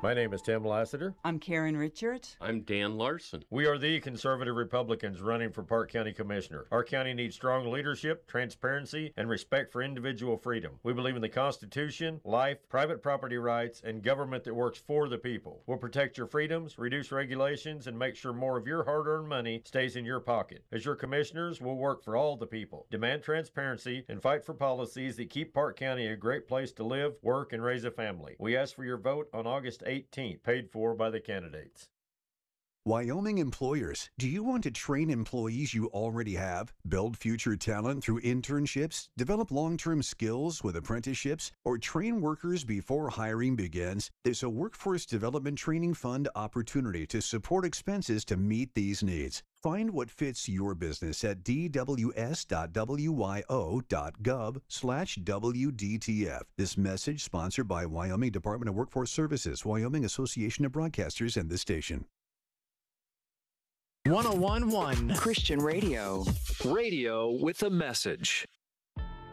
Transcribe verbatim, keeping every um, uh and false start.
My name is Tim Lassiter. I'm Karen Richards. I'm Dan Larson. We are the conservative Republicans running for Park County Commissioner. Our county needs strong leadership, transparency, and respect for individual freedom. We believe in the Constitution, life, private property rights, and government that works for the people. We'll protect your freedoms, reduce regulations, and make sure more of your hard-earned money stays in your pocket. As your commissioners, we'll work for all the people, demand transparency, and fight for policies that keep Park County a great place to live, work, and raise a family. We ask for your vote on August eighteenth, paid for by the candidates. Wyoming employers, do you want to train employees you already have, build future talent through internships, develop long-term skills with apprenticeships, or train workers before hiring begins? There's a Workforce Development Training Fund opportunity to support expenses to meet these needs. Find what fits your business at dws.wyo.gov slash WDTF. This message sponsored by Wyoming Department of Workforce Services, Wyoming Association of Broadcasters, and this station. one oh one point one Christian Radio. Radio with a message.